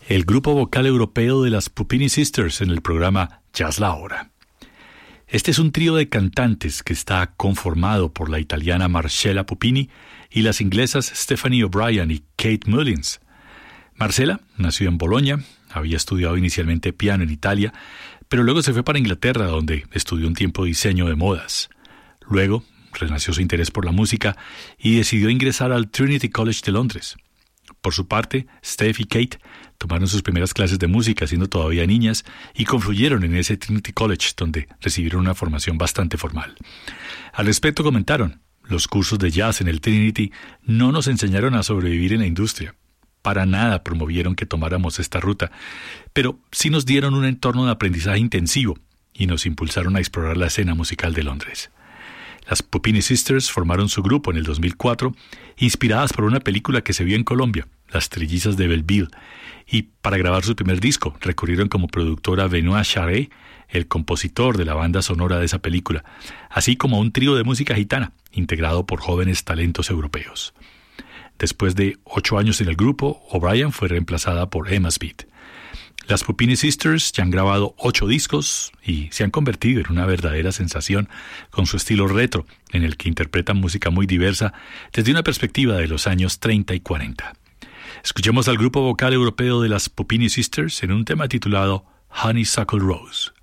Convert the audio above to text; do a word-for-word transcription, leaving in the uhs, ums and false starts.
el grupo vocal europeo de las Puppini Sisters en el programa Jazz La Hora. Este es un trío de cantantes que está conformado por la italiana Marcella Puppini y las inglesas Stephanie O'Brien y Kate Mullins. Marcella nació en Bolonia, había estudiado inicialmente piano en Italia, pero luego se fue para Inglaterra, donde estudió un tiempo diseño de modas. Luego renació su interés por la música y decidió ingresar al Trinity College de Londres. Por su parte, Steph y Kate tomaron sus primeras clases de música siendo todavía niñas y confluyeron en ese Trinity College, donde recibieron una formación bastante formal. Al respecto comentaron: los cursos de jazz en el Trinity no nos enseñaron a sobrevivir en la industria. Para nada promovieron que tomáramos esta ruta, pero sí nos dieron un entorno de aprendizaje intensivo y nos impulsaron a explorar la escena musical de Londres. Las Puppini Sisters formaron su grupo en el dos mil cuatro, inspiradas por una película que se vio en Colombia, Las Trillizas de Belleville, y para grabar su primer disco recurrieron como productora a Benoît Charret, el compositor de la banda sonora de esa película, así como a un trío de música gitana, integrado por jóvenes talentos europeos. Después de ocho años en el grupo, O'Brien fue reemplazada por Emma Smith. Las Puppini Sisters ya han grabado ocho discos y se han convertido en una verdadera sensación con su estilo retro, en el que interpretan música muy diversa desde una perspectiva de los años treinta y cuarenta. Escuchemos al grupo vocal europeo de las Puppini Sisters en un tema titulado Honeysuckle Rose.